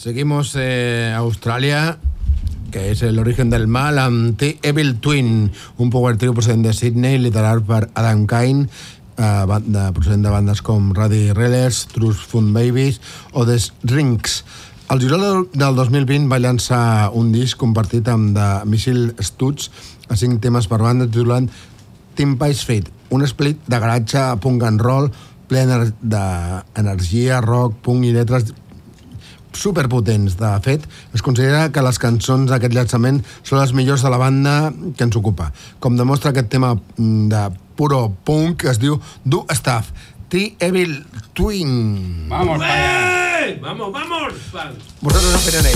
Seguimos Australia, que és l'origen del mal, amb The Evil Twin, un power trio procedent de Sydney, liderat per Adam Kine, procedent de bandes com Ruddy Rellers, Trust Fund Babies o The Rings. El juliol del 2020 va llançar un disc compartit amb The Missile Studs a 5 temes per banda, titulant Team Pies Fate, un split de garatge punk and roll ple d'energia, rock, punk i lletres superpotents. De fet, es considera que les cançons d'aquest llançament són les millors de la banda que ens ocupa, com demostra aquest tema de puro punk que es diu Do Stuff, The Evil Twin. Vamos, vamos, vamos. Vosotros no